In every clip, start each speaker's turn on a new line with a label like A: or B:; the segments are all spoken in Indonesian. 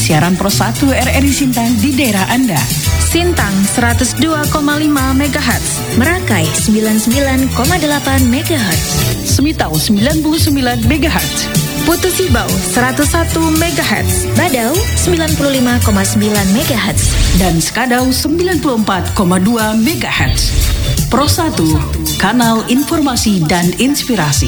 A: siaran Pro 1 RRI Sintang di daerah Anda.
B: Sintang 102,5 MHz, Merakai 99,8 MHz,
A: Semitau 99 MHz,
B: Putu Sibau 101 MHz, Badau 95,9 MHz,
A: dan Skadau 94,2 MHz. Pro 1, kanal informasi dan inspirasi.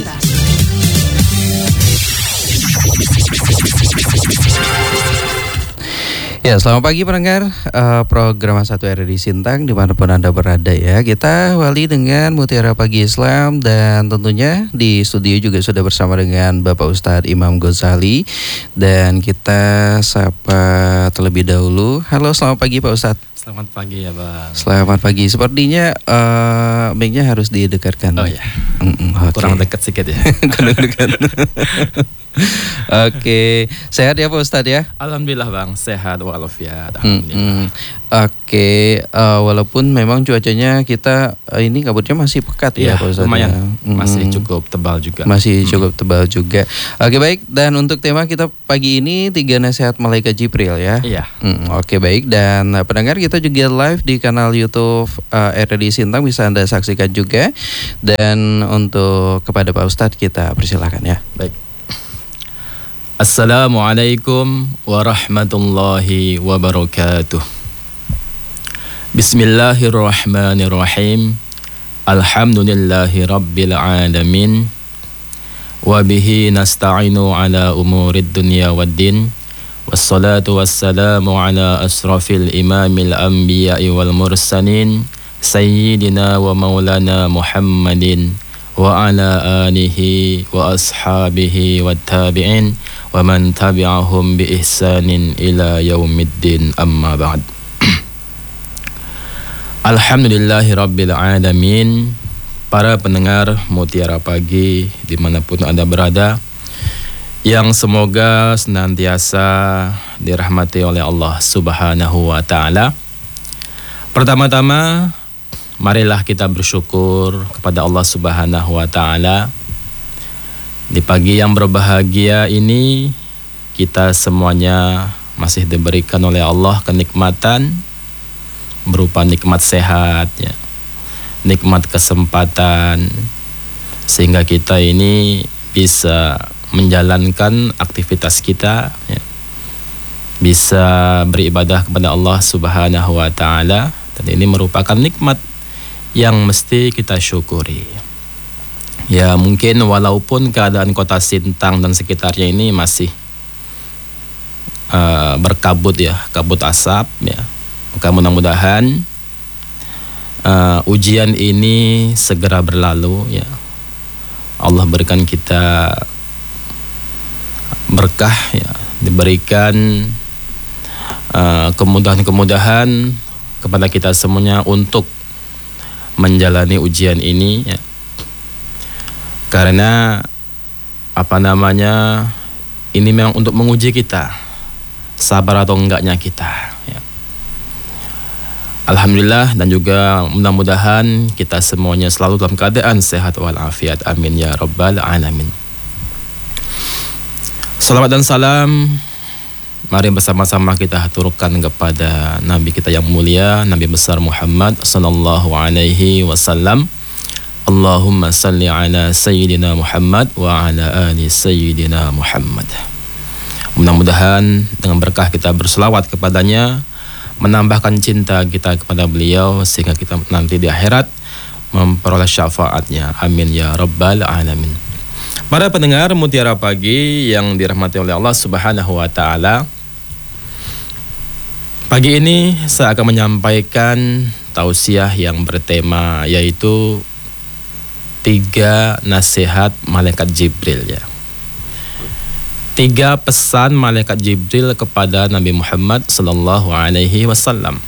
C: Ya, selamat pagi pendengar program 1 RRI Sintang dimanapun Anda berada ya. Kita awali dengan Mutiara Pagi Islam dan tentunya di studio juga sudah bersama dengan Bapak Ustadz Imam Ghazali. Dan kita sapa terlebih dahulu. Halo, selamat pagi Pak Ustadz.
D: Selamat pagi ya Bang.
C: Selamat pagi. Sepertinya mic-nya harus didekatkan.
D: Oh ya,
C: okay.
D: Kurang dekat sedikit ya.
C: Kurang dekat. Oke, sehat ya Pak Ustadz ya?
D: Alhamdulillah Bang, sehat walafiat. Alhamdulillah.
C: Oke, walaupun memang cuacanya kita ini kabutnya masih pekat ya Pak Ustadz.
D: Lumayan, masih cukup tebal juga.
C: Masih cukup tebal juga. Oke, baik, dan untuk tema kita pagi ini 3 nasihat malaikat Jibril ya.
D: Iya.
C: Oke, baik, dan pendengar kita juga live di kanal YouTube RRI Sintang, bisa Anda saksikan juga. Dan untuk kepada Pak Ustadz kita persilakan ya.
D: Baik. Assalamualaikum warahmatullahi wabarakatuh. Bismillahirrahmanirrahim. Alhamdulillahi rabbil alamin. Wabihi nasta'inu ala umurid dunya waddin. Wassalatu wassalamu ala asrafil imamil anbiya'i wal mursalin. Sayyidina wa maulana Muhammadin wa ala alihi wa ashabihi wa tabi'in wa man tabi'ahum bi ihsanin ila yaumiddin, amma ba'd. Alhamdulillahi rabbil alamin. Para pendengar Mutiara Pagi dimanapun Anda berada, yang semoga senantiasa dirahmati oleh Allah Subhanahu wa ta'ala. Pertama-tama, marilah kita bersyukur kepada Allah Subhanahu wa ta'ala. Di pagi yang berbahagia ini, kita semuanya masih diberikan oleh Allah kenikmatan berupa nikmat sehat ya, nikmat kesempatan, sehingga kita ini bisa menjalankan aktivitas kita ya, bisa beribadah kepada Allah Subhanahu wa ta'ala. Dan ini merupakan nikmat yang mesti kita syukuri. Ya, mungkin walaupun keadaan kota Sintang dan sekitarnya ini masih berkabut ya, kabut asap ya. Maka mudah-mudahan ujian ini segera berlalu ya. Allah berikan kita berkah ya, diberikan kemudahan-kemudahan kepada kita semuanya untuk menjalani ujian ini ya. Karena ini memang untuk menguji kita sabar atau enggaknya kita ya. Alhamdulillah, dan juga mudah-mudahan kita semuanya selalu dalam keadaan sehat walafiat, amin ya rabbal alamin. Salawat dan salam mari bersama-sama kita haturkan kepada Nabi kita yang mulia, Nabi besar Muhammad sallallahu alaihi wasallam. Allahumma salli ala Sayyidina Muhammad wa ala ali Sayyidina Muhammad. Mudah-mudahan dengan berkah kita berselawat kepadanya, menambahkan cinta kita kepada beliau, sehingga kita nanti di akhirat memperoleh syafaatnya. Amin ya rabbal alamin. Para pendengar Mutiara Pagi yang dirahmati oleh Allah Subhanahu wa ta'ala, pagi ini saya akan menyampaikan tausiah yang bertema yaitu 3 nasihat malaikat Jibril ya. 3 pesan malaikat Jibril kepada Nabi Muhammad sallallahu alaihi wasallam.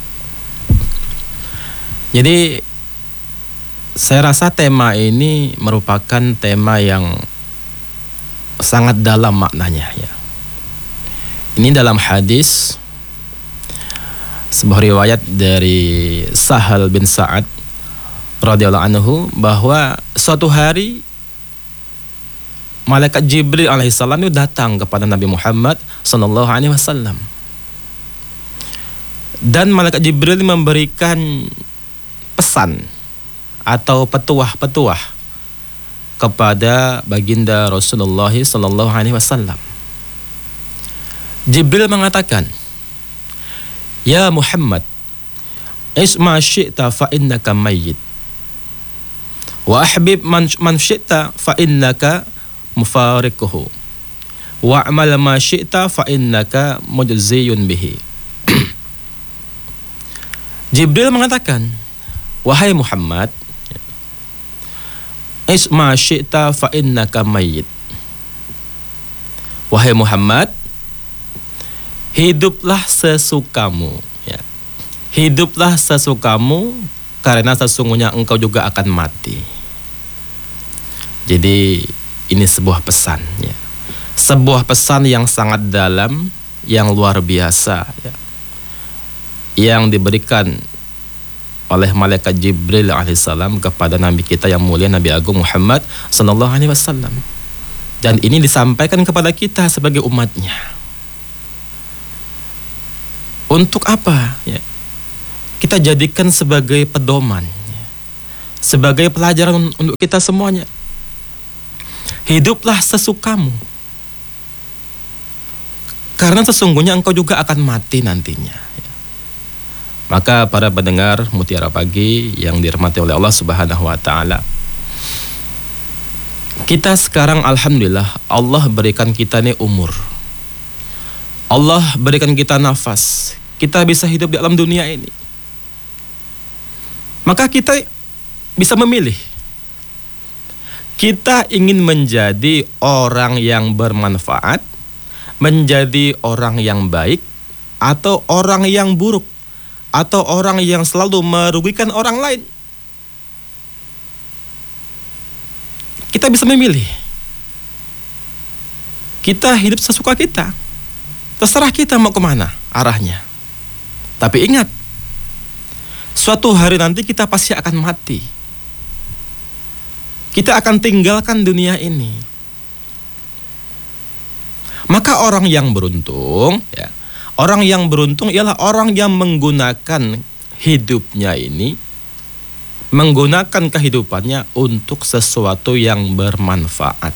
D: Jadi saya rasa tema ini merupakan tema yang sangat dalam maknanya ya. Ini dalam hadis sebuah riwayat dari Sahal bin Sa'ad radhiyallahu anhu bahwa suatu hari malaikat Jibril alaihissalam itu datang kepada Nabi Muhammad sallallahu alaihi wasallam. Dan malaikat Jibril memberikan pesan atau petuah-petuah kepada baginda Rasulullah sallallahu alaihi wasallam. Jibril mengatakan, "Ya Muhammad, isma syi'ta fa innaka mayyit. Wa ahbib man syi'ta fa innaka mufariquhu. Wa amal ma syi'ta fa innaka mujziyun bihi." Jibril mengatakan, "Wahai Muhammad, isma syi'ta fa innaka mayyit." Wahai Muhammad, hiduplah sesukamu, ya. Hiduplah sesukamu karena sesungguhnya engkau juga akan mati. Jadi ini sebuah pesan, ya. Sebuah pesan yang sangat dalam, yang luar biasa, ya. Yang diberikan oleh malaikat Jibril alaihissalam kepada Nabi kita yang mulia, Nabi Agung Muhammad sallallahu alaihi wasallam. Dan ini disampaikan kepada kita sebagai umatnya. Untuk apa? Ya. Kita jadikan sebagai pedoman, ya. Sebagai pelajaran untuk kita semuanya. Hiduplah sesukamu, karena sesungguhnya engkau juga akan mati nantinya, ya. Maka para pendengar Mutiara Pagi yang dirahmati oleh Allah Subhanahu wa Ta'ala, kita sekarang alhamdulillah Allah berikan kita nih umur, Allah berikan kita nafas, kita bisa hidup di alam dunia ini. Maka kita bisa memilih. Kita ingin menjadi orang yang bermanfaat, menjadi orang yang baik, atau orang yang buruk, atau orang yang selalu merugikan orang lain. Kita bisa memilih. Kita hidup sesuka kita. Terserah kita mau kemana arahnya. Tapi ingat, suatu hari nanti kita pasti akan mati. Kita akan tinggalkan dunia ini. Maka orang yang beruntung, ya, orang yang beruntung ialah orang yang menggunakan hidupnya ini, menggunakan kehidupannya untuk sesuatu yang bermanfaat.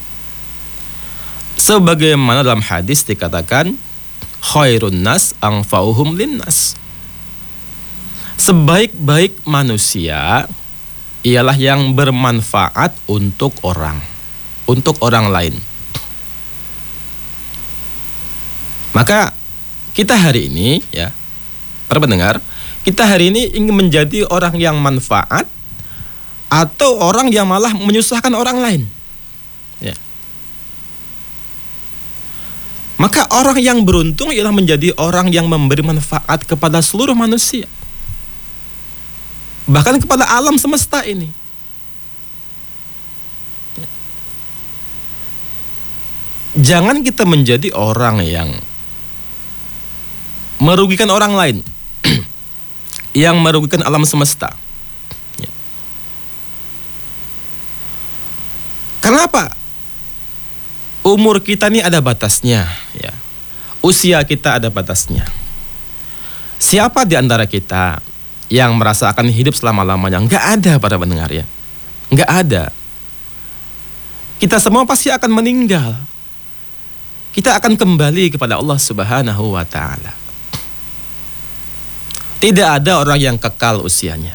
D: Sebagaimana dalam hadis dikatakan, khairun nas anfa'uhum linnas. Sebaik-baik manusia ialah yang bermanfaat untuk orang lain. Maka kita hari ini, ya, para pendengar, kita hari ini ingin menjadi orang yang manfaat atau orang yang malah menyusahkan orang lain, ya. Maka orang yang beruntung ialah menjadi orang yang memberi manfaat kepada seluruh manusia, bahkan kepada alam semesta ini. Jangan kita menjadi orang yang merugikan orang lain, yang merugikan alam semesta. Kenapa? Umur kita ini ada batasnya, ya. Usia kita ada batasnya. Siapa di antara kita yang merasa akan hidup selama-lamanya? Enggak ada, para pendengar, ya. Enggak ada. Kita semua pasti akan meninggal. Kita akan kembali kepada Allah Subhanahu wa Ta'ala. Tidak ada orang yang kekal usianya.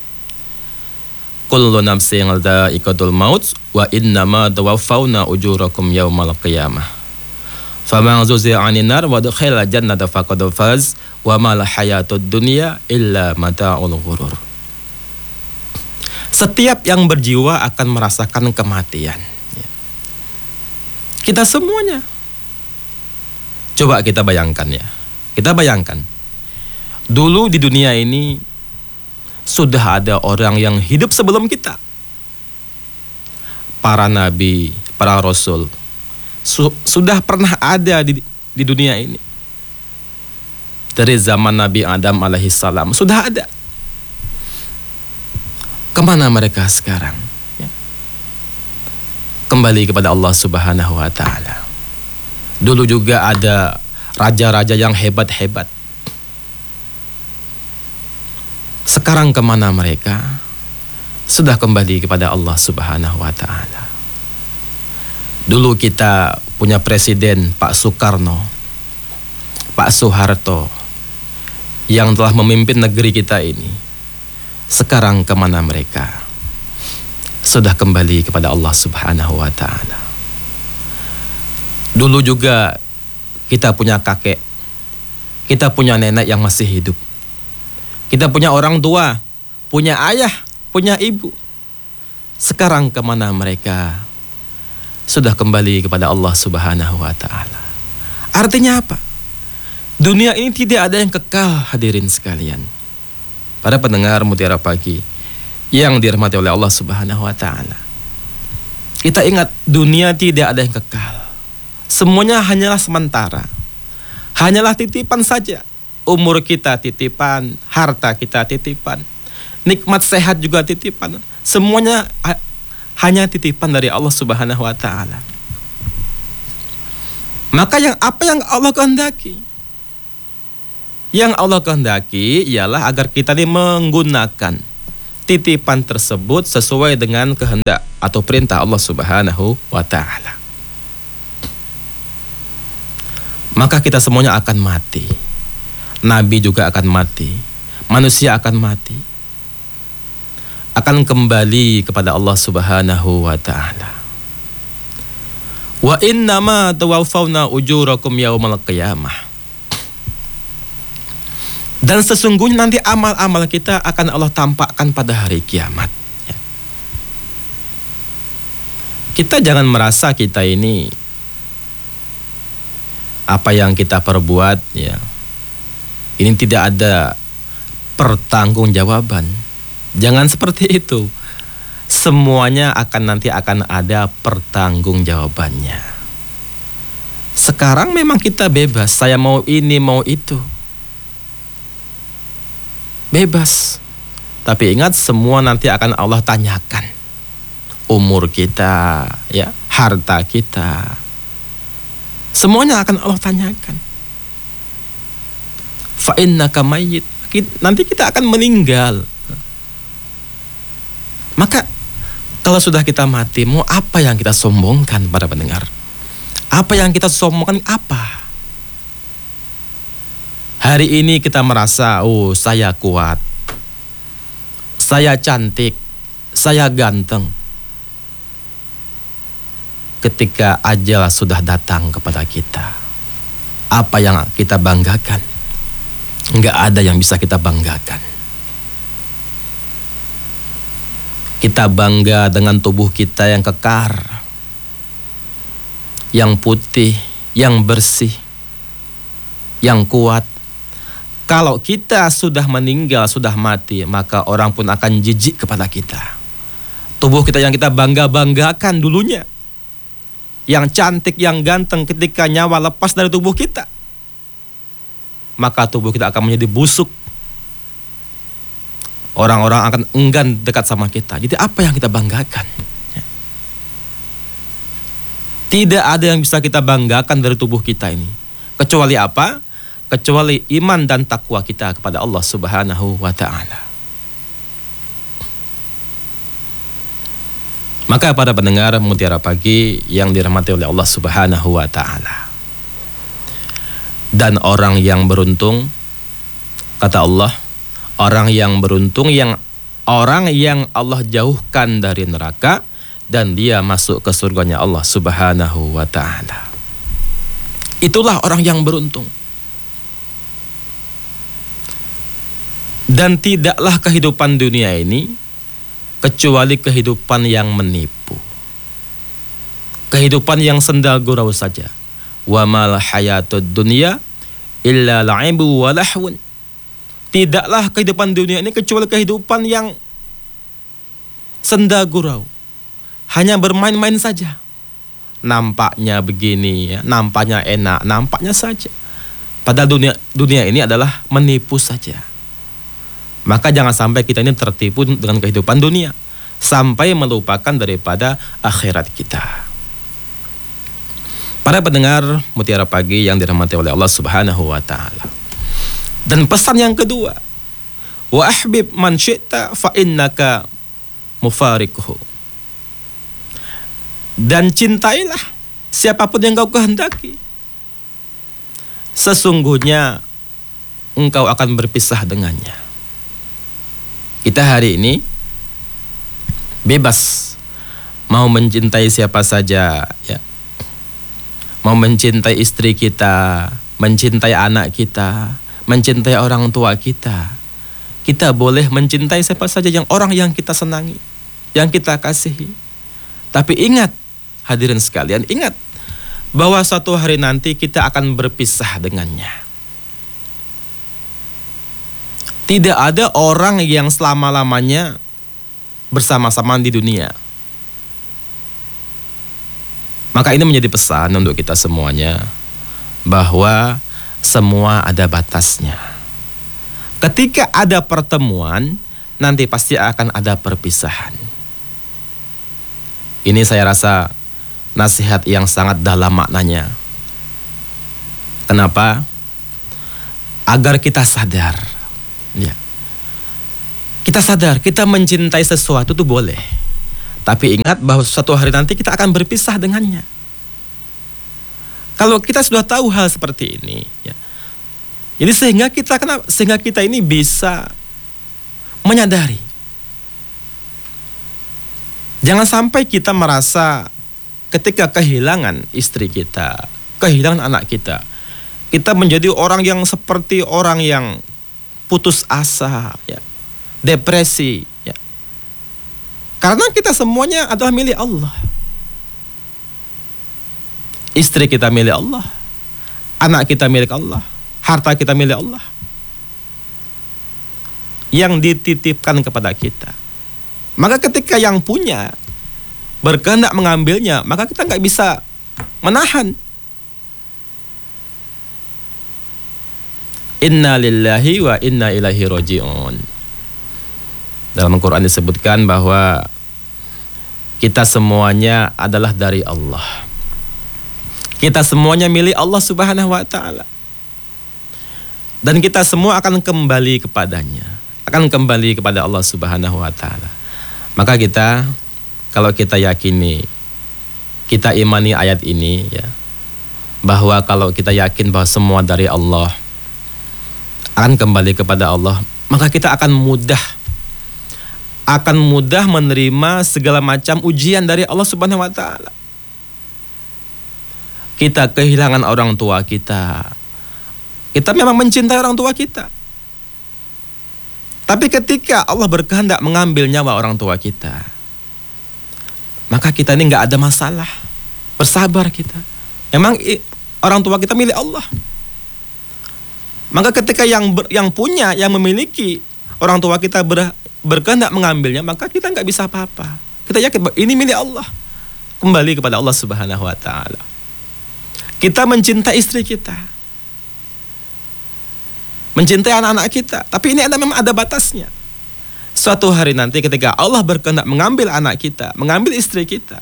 D: Kullu nafsin dha'iqatul maut wa innama tuwaffawna ujurakum yaumal qiyamah. Faman zuziya 'anil nar wa dakhala jannata faqad faz wa mal hayatud dunya illa mata'ul ghurur. Setiap yang berjiwa akan merasakan kematian. Kita semuanya. Coba kita bayangkan, ya. Kita bayangkan. Dulu di dunia ini sudah ada orang yang hidup sebelum kita. Para nabi, para rasul sudah pernah ada di dunia ini. Dari zaman Nabi Adam alaihissalam sudah ada. Kemana mereka sekarang? kembali kepada Allah Subhanahu wa ta'ala. Dulu juga ada raja-raja yang hebat-hebat. Sekarang kemana mereka? Sudah kembali kepada Allah Subhanahu wa ta'ala. Dulu kita punya presiden Pak Soekarno, Pak Soeharto, yang telah memimpin negeri kita ini. Sekarang kemana mereka? Sudah kembali kepada Allah Subhanahu wa ta'ala. Dulu juga kita punya kakek, kita punya nenek yang masih hidup, kita punya orang tua, punya ayah, punya ibu. Sekarang kemana mereka? Sudah kembali kepada Allah Subhanahu wa ta'ala. Artinya apa? Dunia ini tidak ada yang kekal, hadirin sekalian. Para pendengar Mutiara Pagi yang dirahmati oleh Allah Subhanahu wa ta'ala, kita ingat, dunia tidak ada yang kekal. Semuanya hanyalah sementara, hanyalah titipan saja. Umur kita titipan, harta kita titipan, nikmat sehat juga titipan. Semuanya hanya titipan dari Allah Subhanahu wa ta'ala. Maka apa yang Allah kehendaki? Yang Allah kehendaki ialah agar kita ini menggunakan titipan tersebut sesuai dengan kehendak atau perintah Allah Subhanahu wa ta'ala. Maka kita semuanya akan mati. Nabi juga akan mati. Manusia akan mati. Akan kembali kepada Allah Subhanahu wa ta'ala. Wa innama tawaffawna ujurakum yaumal qiyamah. Dan sesungguhnya nanti amal-amal kita akan Allah tampakkan pada hari kiamat. Kita jangan merasa kita ini apa yang kita perbuat ya, ini tidak ada pertanggungjawaban. Jangan seperti itu. Semuanya nanti akan ada pertanggungjawabannya. Sekarang memang kita bebas, saya mau ini, mau itu. Bebas. Tapi ingat, semua nanti akan Allah tanyakan. Umur kita, ya, harta kita. Semuanya akan Allah tanyakan. Fa innaka mayyit. Nanti kita akan meninggal. Maka kalau sudah kita mati, mau apa yang kita sombongkan para pendengar? Apa yang kita sombongkan apa? Hari ini kita merasa, oh saya kuat, saya cantik, saya ganteng. Ketika ajal sudah datang kepada kita, apa yang kita banggakan? Enggak ada yang bisa kita banggakan. Kita bangga dengan tubuh kita yang kekar, yang putih, yang bersih, yang kuat. Kalau kita sudah meninggal, sudah mati, maka orang pun akan jijik kepada kita. Tubuh kita yang kita bangga-banggakan dulunya, yang cantik, yang ganteng, ketika nyawa lepas dari tubuh kita, maka tubuh kita akan menjadi busuk. Orang-orang akan enggan dekat sama kita. Jadi apa yang kita banggakan? Tidak ada yang bisa kita banggakan dari tubuh kita ini. Kecuali apa? Kecuali iman dan takwa kita kepada Allah Subhanahu wa ta'ala. Maka para pendengar Mutiara Pagi yang dirahmati oleh Allah Subhanahu wa ta'ala, dan orang yang beruntung, kata Allah, orang yang beruntung, orang yang Allah jauhkan dari neraka dan dia masuk ke surganya Allah Subhanahu wa ta'ala. Itulah orang yang beruntung. Dan tidaklah kehidupan dunia ini kecuali kehidupan yang menipu, kehidupan yang senda gurau saja. Wa mal hayatud dunya illa la'ibu wa lahwun. Tidaklah kehidupan dunia ini kecuali kehidupan yang senda gurau, hanya bermain-main saja. Nampaknya begini ya, nampaknya enak, nampaknya saja. Padahal dunia ini adalah menipu saja. Maka jangan sampai kita ini tertipu dengan kehidupan dunia. sampai melupakan daripada akhirat kita. Para pendengar Mutiara Pagi yang dirahmati oleh Allah Subhanahu wa taala. Dan pesan yang kedua, wa ahbib man syi'ta fa innaka mufariquhu. Dan cintailah siapapun yang kau kehendaki, sesungguhnya engkau akan berpisah dengannya. Kita hari ini bebas mau mencintai siapa saja, ya. Mau mencintai istri kita, mencintai anak kita, mencintai orang tua kita. Kita boleh mencintai siapa saja, yang orang yang kita senangi, yang kita kasihi. Tapi ingat, hadirin sekalian, ingat bahwa suatu hari nanti kita akan berpisah dengannya. Tidak ada orang yang selama-lamanya bersama-sama di dunia. Maka ini menjadi pesan untuk kita semuanya, bahwa semua ada batasnya. Ketika ada pertemuan, nanti pasti akan ada perpisahan. Ini saya rasa nasihat yang sangat dalam maknanya. Kenapa? Agar kita sadar, ya. Kita sadar, kita mencintai sesuatu itu boleh. Tapi ingat bahwa suatu hari nanti kita akan berpisah dengannya. Kalau kita sudah tahu hal seperti ini, ya, jadi sehingga kita ini bisa menyadari. Jangan sampai kita merasa ketika kehilangan istri kita, kehilangan anak kita, kita menjadi orang yang seperti orang yang putus asa, ya, depresi, ya. Karena kita semuanya adalah milik Allah. Istri kita milik Allah, anak kita milik Allah, harta kita milik Allah, yang dititipkan kepada kita. Maka ketika yang punya berkehendak mengambilnya, maka kita nggak bisa menahan. Inna lillahi wa inna ilaihi raji'un. Dalam Al-Quran disebutkan bahwa kita semuanya adalah dari Allah. Kita semuanya milik Allah Subhanahu wa ta'ala. Dan kita semua akan kembali kepadanya, akan kembali kepada Allah Subhanahu wa ta'ala. Maka kita, kalau kita yakini, kita imani ayat ini, ya, bahwa kalau kita yakin bahwa semua dari Allah, akan kembali kepada Allah, maka kita akan mudah menerima segala macam ujian dari Allah Subhanahu wa ta'ala. Kita kehilangan orang tua kita, kita memang mencintai orang tua kita. Tapi ketika Allah berkehendak mengambil nyawa orang tua kita, maka kita ini nggak ada masalah, bersabar kita. Memang orang tua kita milik Allah. Maka ketika yang punya, yang memiliki orang tua kita berkehendak mengambilnya, maka kita nggak bisa apa-apa. Kita yakin bahwa ini milik Allah, kembali kepada Allah Subhanahu wa ta'ala. Kita mencintai istri kita, mencintai anak-anak kita, tapi ini memang ada batasnya. Suatu hari nanti ketika Allah berkehendak mengambil anak kita, mengambil istri kita,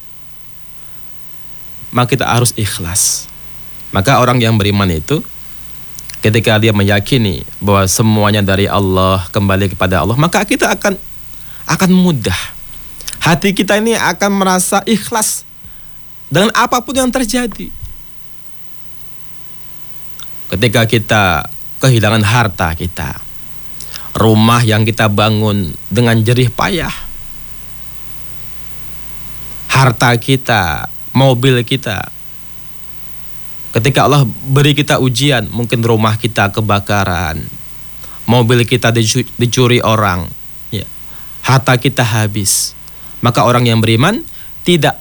D: maka kita harus ikhlas. Maka orang yang beriman itu, ketika dia meyakini bahwa semuanya dari Allah, kembali kepada Allah, maka kita akan mudah. Hati kita ini akan merasa ikhlas dengan apapun yang terjadi. Ketika kita kehilangan harta kita, rumah yang kita bangun dengan jerih payah, harta kita, mobil kita, ketika Allah beri kita ujian, mungkin rumah kita kebakaran, mobil kita dicuri orang, ya, harta kita habis, maka orang yang beriman tidak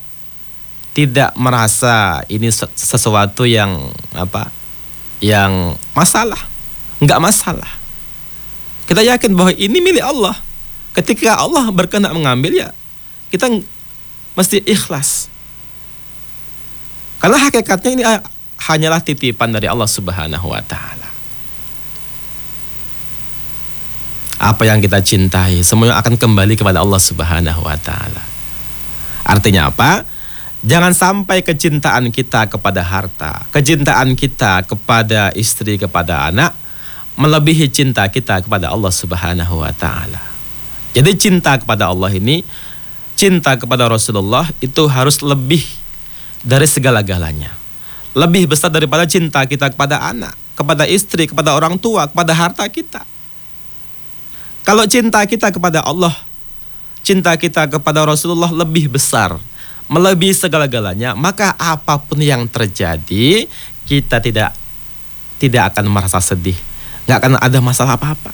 D: merasa ini sesuatu yang yang masalah, enggak masalah. Kita yakin bahwa ini milik Allah. Ketika Allah berkehendak mengambil, ya kita mesti ikhlas. Karena hakikatnya ini hanyalah titipan dari Allah Subhanahu wa ta'ala. apa yang kita cintai, semuanya akan kembali kepada Allah Subhanahu wa Ta'ala. Artinya apa? Jangan sampai kecintaan kita kepada harta, kecintaan kita kepada istri, kepada anak melebihi cinta kita kepada Allah Subhanahu wa Ta'ala. Jadi cinta kepada Allah ini, cinta kepada Rasulullah itu harus lebih dari segala-galanya. Lebih besar daripada cinta kita kepada anak, kepada istri, kepada orang tua, kepada harta kita. Kalau cinta kita kepada Allah, cinta kita kepada Rasulullah lebih besar, melebihi segala-galanya, maka apapun yang terjadi, kita tidak akan merasa sedih, nggak akan ada masalah apa-apa.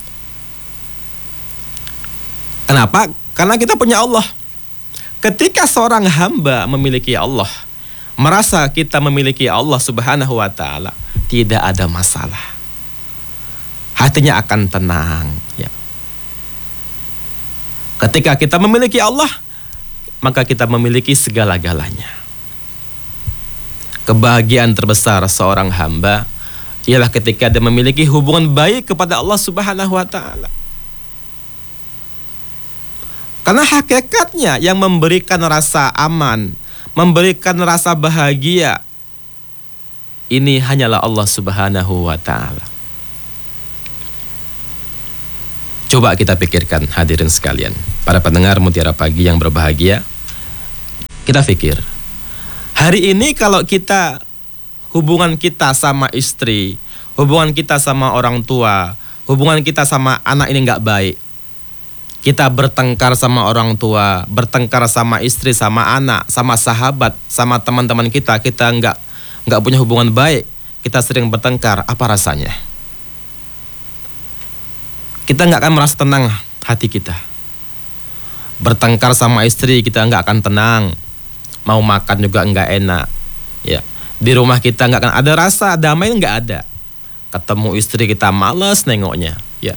D: Kenapa? Karena kita punya Allah. Ketika seorang hamba memiliki Allah, merasa kita memiliki Allah Subhanahu wa Ta'ala, tidak ada masalah. Hatinya akan tenang, ya. Ketika kita memiliki Allah, maka kita memiliki segala-galanya. Kebahagiaan terbesar seorang hamba ialah ketika dia memiliki hubungan baik kepada Allah Subhanahu wa Ta'ala. Karena hakikatnya yang memberikan rasa aman, memberikan rasa bahagia, ini hanyalah Allah Subhanahu wa Ta'ala. Coba kita pikirkan, hadirin sekalian, para pendengar Mutiara Pagi yang berbahagia. Kita pikir, hari ini kalau kita, hubungan kita sama istri, hubungan kita sama orang tua, hubungan kita sama anak ini nggak baik, kita bertengkar sama orang tua, bertengkar sama istri, sama anak, sama sahabat, sama teman-teman kita nggak punya hubungan baik, kita sering bertengkar, apa rasanya? Kita nggak akan merasa tenang hati kita. Bertengkar sama istri kita nggak akan tenang, mau makan juga nggak enak, ya. Di rumah kita nggak akan ada rasa damai, nggak ada. Ketemu istri kita malas nengoknya, ya.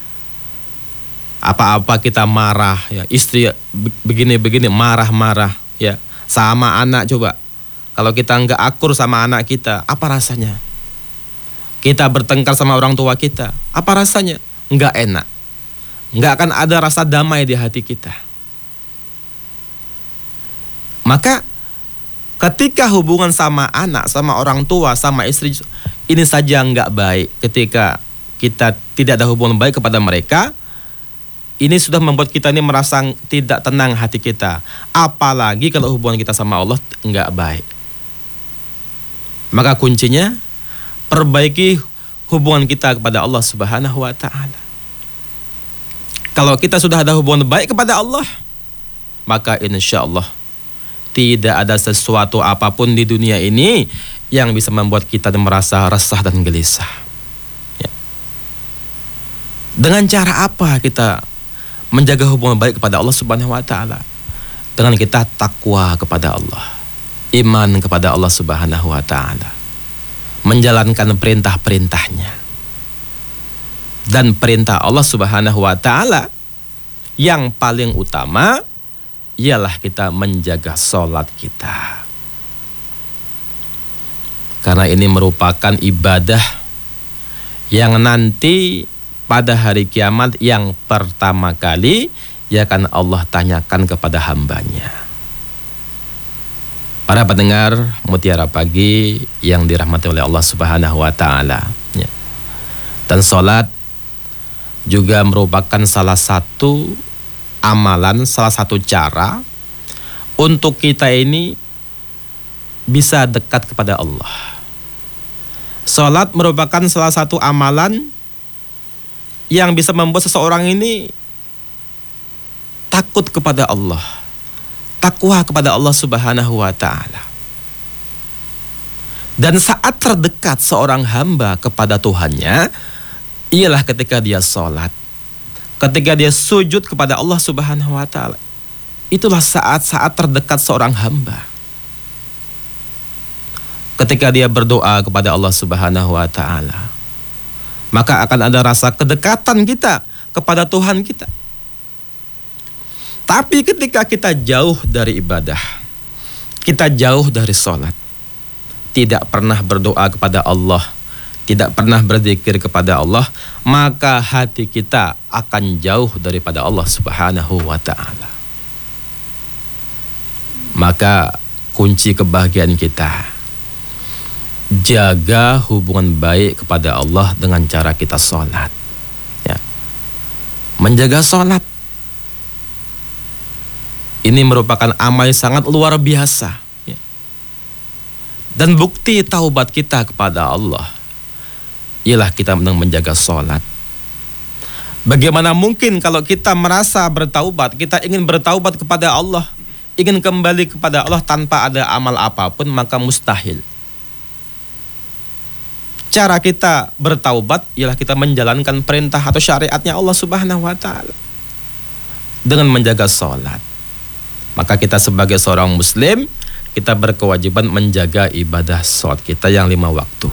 D: Apa-apa kita marah, ya. Istri begini-begini marah-marah, ya. Sama anak coba, kalau kita nggak akur sama anak kita, apa rasanya? Kita bertengkar sama orang tua kita, apa rasanya? Nggak enak. Nggak akan ada rasa damai di hati kita. Maka ketika hubungan sama anak, sama orang tua, sama istri ini saja nggak baik, ketika kita tidak ada hubungan baik kepada mereka, ini sudah membuat kita ini merasa tidak tenang hati kita. Apalagi kalau hubungan kita sama Allah nggak baik. Maka kuncinya perbaiki hubungan kita kepada Allah Subhanahu wa Ta'ala. Kalau kita sudah ada hubungan baik kepada Allah, maka insya Allah tidak ada sesuatu apapun di dunia ini yang bisa membuat kita merasa resah dan gelisah, ya. Dengan cara apa kita menjaga hubungan baik kepada Allah Subhanahu wa Ta'ala? Dengan kita takwa kepada Allah, iman kepada Allah Subhanahu wa Ta'ala, menjalankan perintah-perintahnya. Dan perintah Allah Subhanahu wa Ta'ala yang paling utama ialah kita menjaga sholat kita. Karena ini merupakan ibadah yang nanti pada hari kiamat yang pertama kali ya akan Allah tanyakan kepada hambanya. Para pendengar Mutiara Pagi yang dirahmati oleh Allah Subhanahu wa Ta'ala, ya. Dan sholat juga merupakan salah satu amalan, salah satu cara untuk kita ini bisa dekat kepada Allah. Sholat merupakan salah satu amalan yang bisa membuat seseorang ini takut kepada Allah, takwa kepada Allah Subhanahu wa Ta'ala. Dan saat terdekat seorang hamba kepada Tuhannya ialah ketika dia sholat, ketika dia sujud kepada Allah Subhanahu wa Ta'ala. Itulah saat-saat terdekat seorang hamba. Ketika dia berdoa kepada Allah Subhanahu wa Ta'ala, maka akan ada rasa kedekatan kita kepada Tuhan kita. Tapi ketika kita jauh dari ibadah, kita jauh dari sholat, tidak pernah berdoa kepada Allah, tidak pernah berzikir kepada Allah, maka hati kita akan jauh daripada Allah Subhanahu wa ta'ala. Maka kunci kebahagiaan kita, jaga hubungan baik kepada Allah dengan cara kita sholat, ya. Menjaga sholat ini merupakan amal yang sangat luar biasa, ya. Dan bukti taubat kita kepada Allah ialah kita menjaga sholat. Bagaimana mungkin kalau kita merasa bertaubat, kita ingin bertaubat kepada Allah, ingin kembali kepada Allah tanpa ada amal apapun, maka mustahil. Cara kita bertaubat ialah kita menjalankan perintah atau syariatnya Allah Subhanahu wa ta'ala dengan menjaga sholat. Maka kita sebagai seorang muslim, kita berkewajiban menjaga ibadah sholat kita yang 5 waktu.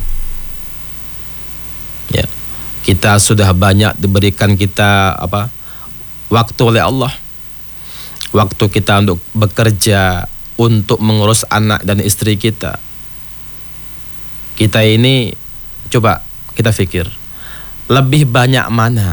D: Ya. Kita sudah banyak diberikan kita waktu oleh Allah. Waktu kita untuk bekerja, untuk mengurus anak dan istri kita. Kita ini, coba kita pikir, lebih banyak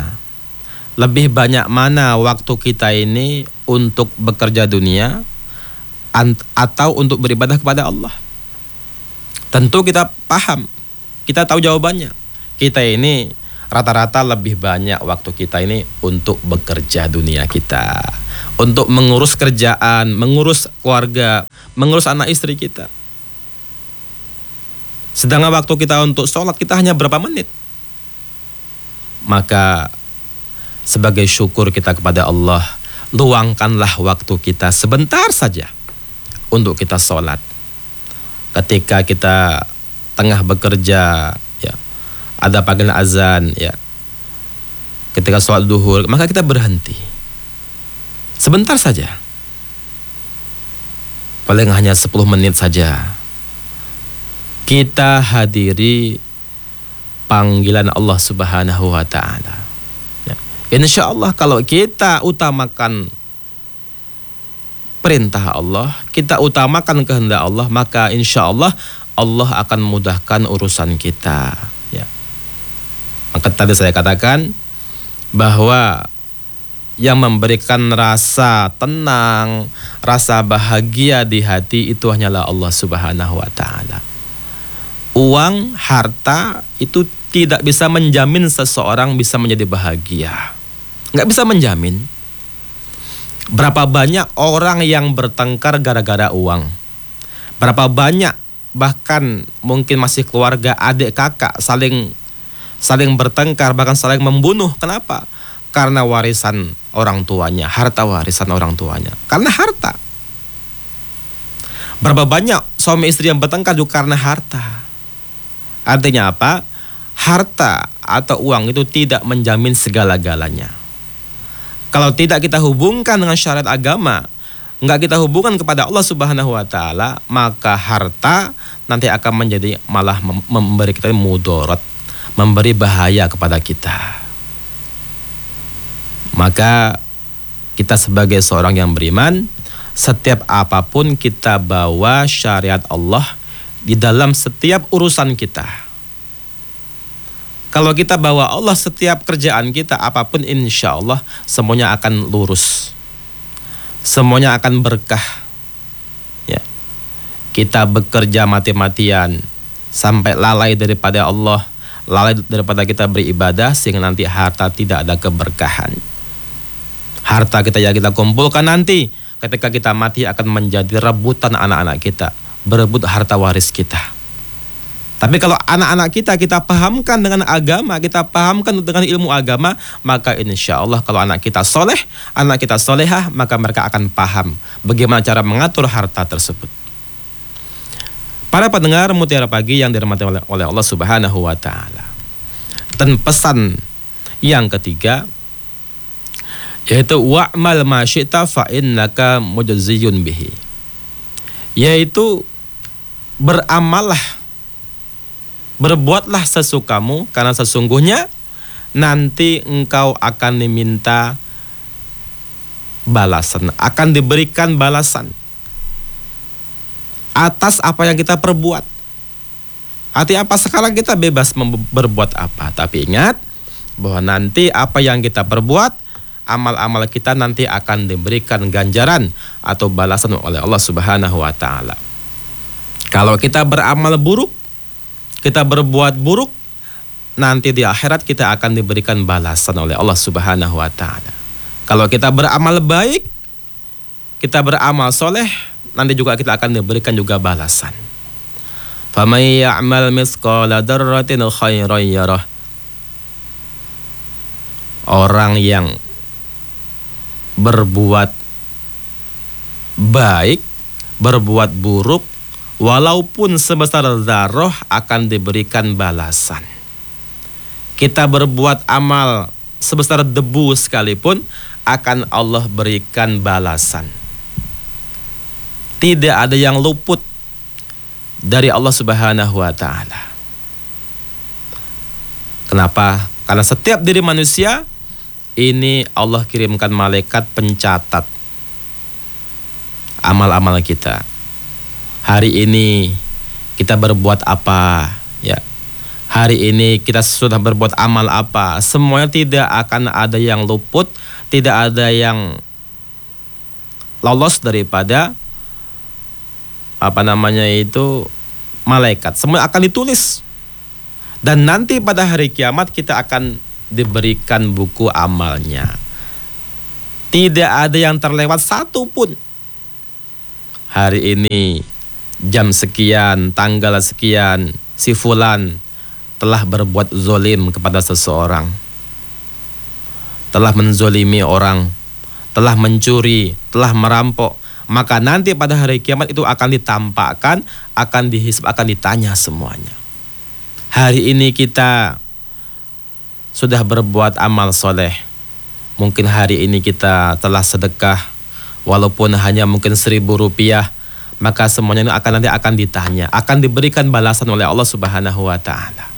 D: mana waktu kita ini untuk bekerja dunia atau untuk beribadah kepada Allah? Tentu kita paham, kita tahu jawabannya. Kita ini rata-rata lebih banyak waktu kita ini untuk bekerja dunia kita, untuk mengurus kerjaan, mengurus keluarga, mengurus anak istri kita. Sedangkan waktu kita untuk sholat kita hanya berapa menit. Maka sebagai syukur kita kepada Allah, luangkanlah waktu kita sebentar saja untuk kita sholat. Ketika kita tengah bekerja, ya, ada panggilan azan, ya, ketika sholat duhur, maka kita berhenti sebentar saja, paling hanya 10 menit saja. Kita hadiri panggilan Allah Subhanahu wa ta'ala. Ya. Insya Allah kalau kita utamakan perintah Allah, kita utamakan kehendak Allah, maka insya Allah Allah akan mudahkan urusan kita. Ya. Maka tadi saya katakan bahwa yang memberikan rasa tenang, rasa bahagia di hati itu hanyalah Allah Subhanahu wa ta'ala. Uang, harta itu tidak bisa menjamin seseorang bisa menjadi bahagia. Nggak bisa menjamin. Berapa banyak orang yang bertengkar gara-gara uang. Berapa banyak bahkan mungkin masih keluarga, adik kakak saling bertengkar, bahkan saling membunuh. Kenapa? Karena warisan orang tuanya, harta warisan orang tuanya. Karena harta. Berapa banyak suami istri yang bertengkar juga karena harta. Artinya apa? Harta atau uang itu tidak menjamin segala-galanya. Kalau tidak kita hubungkan dengan syariat agama, nggak kita hubungkan kepada Allah Subhanahu wa ta'ala, maka harta nanti akan menjadi malah memberi kita mudarat, memberi bahaya kepada kita. Maka kita sebagai seorang yang beriman, setiap apapun kita bawa syariat Allah di dalam setiap urusan kita. Kalau kita bawa Allah setiap kerjaan kita, apapun insya Allah semuanya akan lurus, semuanya akan berkah. Ya. Kita bekerja mati-matian sampai lalai daripada Allah, lalai daripada kita beribadah, sehingga nanti harta tidak ada keberkahan. Harta kita yang kita kumpulkan nanti ketika kita mati akan menjadi rebutan anak-anak kita, berebut harta waris kita. Tapi kalau anak-anak kita pahamkan dengan agama, kita pahamkan dengan ilmu agama, maka insya Allah kalau anak kita soleh, anak kita solehah, maka mereka akan paham bagaimana cara mengatur harta tersebut. Para pendengar Mutiara Pagi yang dirahmati oleh Allah Subhanahu wa ta'ala. Dan pesan yang ketiga, yaitu wa'mal ma syi'ta fa innaka mujziyun bihi. Yaitu beramallah, berbuatlah sesukamu, karena sesungguhnya nanti engkau akan diminta balasan, akan diberikan balasan atas apa yang kita perbuat, Artinya apa? Sekarang kita bebas berbuat apa. Tapi ingat bahwa nanti apa yang kita perbuat, amal-amal kita nanti akan diberikan ganjaran atau balasan oleh Allah Subhanahu wa taala. Kalau kita beramal buruk, kita berbuat buruk, nanti di akhirat kita akan diberikan balasan oleh Allah Subhanahu wa taala. Kalau kita beramal baik, kita beramal soleh, nanti juga kita akan diberikan juga balasan. Faman ya'mal mithqala dzarratin khairan yarah. Orang yang berbuat baik, berbuat buruk, walaupun sebesar zarrah akan diberikan balasan. Kita berbuat amal sebesar debu sekalipun akan Allah berikan balasan. Tidak ada yang luput dari Allah Subhanahu wa taala. Kenapa? Karena setiap diri manusia ini Allah kirimkan malaikat pencatat amal-amal kita. Hari ini kita berbuat apa, ya. Hari ini kita sudah berbuat amal apa. Semuanya tidak akan ada yang luput, tidak ada yang lolos daripada malaikat. Semua akan ditulis. Dan nanti pada hari kiamat kita akan diberikan buku amalnya. Tidak ada yang terlewat satu pun. Hari ini jam sekian, tanggal sekian, si fulan telah berbuat zolim kepada seseorang, telah menzolimi orang, telah mencuri, telah merampok. Maka nanti pada hari kiamat itu akan ditampakkan, akan dihisab, akan ditanya semuanya. Hari ini kita sudah berbuat amal soleh. Mungkin hari ini kita telah sedekah, walaupun hanya mungkin 1.000 rupiah. Maka semuanya itu nanti akan ditanya, akan diberikan balasan oleh Allah Subhanahu wa taala.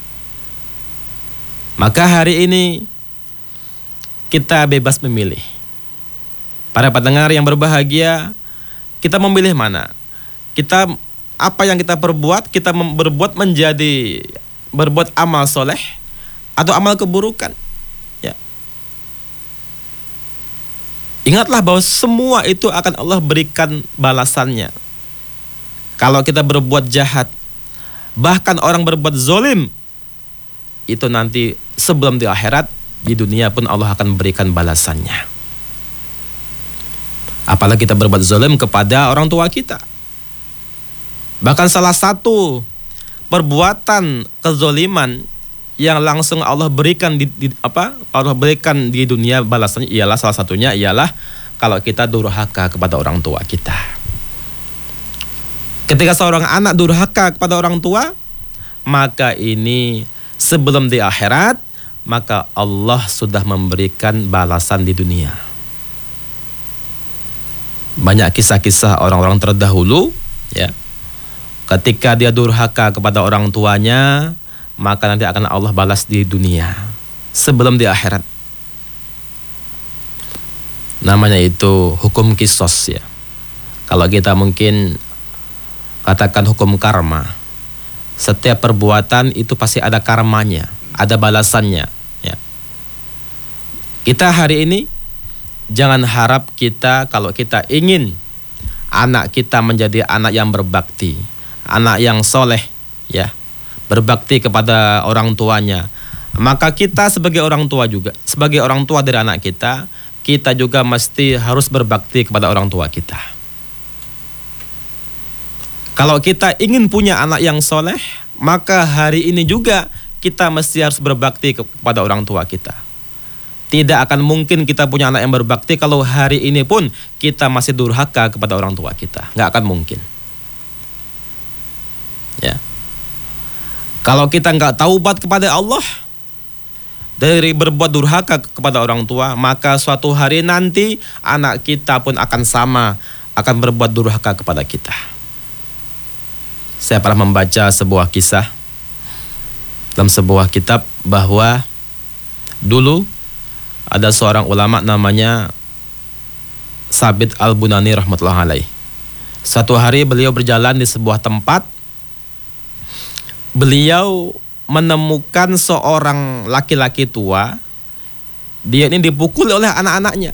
D: Maka hari ini kita bebas memilih. Para pendengar yang berbahagia, kita memilih mana? Kita apa yang kita perbuat, kita berbuat amal soleh atau amal keburukan. Ya. Ingatlah bahwa semua itu akan Allah berikan balasannya. Kalau kita berbuat jahat, bahkan orang berbuat zolim, itu nanti sebelum di akhirat, di dunia pun Allah akan berikan balasannya. Apalagi kita berbuat zalim kepada orang tua kita. Bahkan salah satu perbuatan kezaliman yang langsung Allah berikan Allah berikan di dunia balasannya ialah salah satunya ialah kalau kita durhaka kepada orang tua kita. Ketika seorang anak durhaka kepada orang tua, maka ini sebelum di akhirat, maka Allah sudah memberikan balasan di dunia. Banyak kisah-kisah orang-orang terdahulu, ya. Ketika dia durhaka kepada orang tuanya, maka nanti akan Allah balas di dunia sebelum di akhirat. Namanya itu hukum kisos, ya. Kalau kita mungkin katakan hukum karma. Setiap perbuatan itu pasti ada karmanya, ada balasannya, ya. Kita hari ini jangan harap kita, kalau kita ingin anak kita menjadi anak yang berbakti, anak yang soleh, ya, berbakti kepada orang tuanya, maka kita sebagai orang tua juga, sebagai orang tua dari anak kita, kita juga mesti harus berbakti kepada orang tua kita. Kalau kita ingin punya anak yang soleh, maka hari ini juga kita mesti harus berbakti kepada orang tua kita. Tidak akan mungkin kita punya anak yang berbakti kalau hari ini pun kita masih durhaka kepada orang tua kita. Nggak akan mungkin. Ya. Kalau kita nggak taubat kepada Allah dari berbuat durhaka kepada orang tua, maka suatu hari nanti anak kita pun akan sama, akan berbuat durhaka kepada kita. Saya pernah membaca sebuah kisah dalam sebuah kitab bahwa dulu ada seorang ulama namanya Sabit Al-Bunani rahmatullahi alaih. Suatu hari beliau berjalan di sebuah tempat, beliau menemukan seorang laki-laki tua, dia ini dipukul oleh anak-anaknya.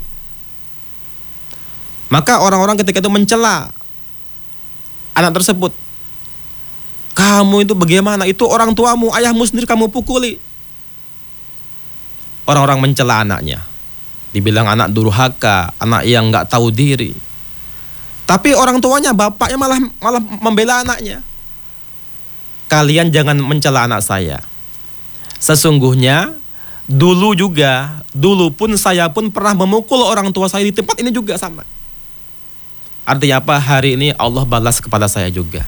D: Maka orang-orang ketika itu mencela anak tersebut. Kamu itu bagaimana? Itu orang tuamu, ayahmu sendiri kamu pukuli. Orang-orang mencela anaknya. Dibilang anak durhaka, anak yang gak tahu diri. Tapi orang tuanya, bapaknya malah membela anaknya. Kalian jangan mencela anak saya. Sesungguhnya dulu pun saya pun pernah memukul orang tua saya di tempat ini juga sama. Artinya apa? Hari ini Allah balas kepada saya juga.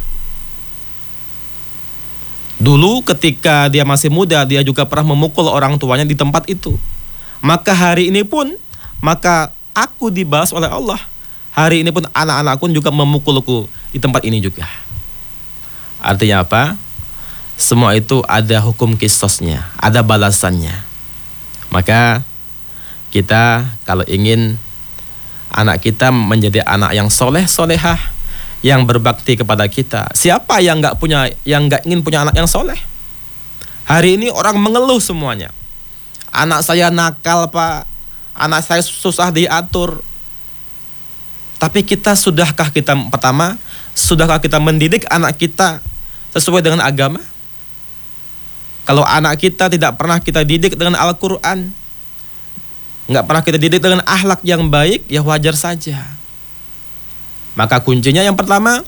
D: Dulu ketika dia masih muda, dia juga pernah memukul orang tuanya di tempat itu. Maka hari ini pun, maka aku dibalas oleh Allah. Hari ini pun anak-anakku juga memukulku di tempat ini juga. Artinya apa? Semua itu ada hukum qisasnya, ada balasannya. Maka kita kalau ingin anak kita menjadi anak yang soleh-solehah, yang berbakti kepada kita. Siapa yang nggak ingin punya anak yang soleh? Hari ini orang mengeluh semuanya. Anak saya nakal, Pak. Anak saya susah diatur. Tapi sudahkah kita mendidik anak kita sesuai dengan agama? Kalau anak kita tidak pernah kita didik dengan Al-Quran, nggak pernah kita didik dengan akhlak yang baik, ya wajar saja. Maka kuncinya yang pertama,